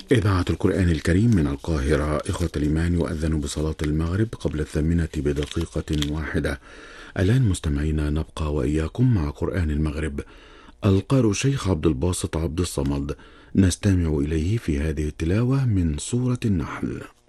إذاعة القرآن الكريم من القاهرة. إخوة الإيمان، يؤذن بصلاة المغرب قبل 8 بدقيقة واحدة. الآن مستمعينا نبقى وإياكم مع قرآن المغرب. القارئ الشيخ عبد الباسط عبد الصمد، نستمع إليه في هذه التلاوة من سورة النحل.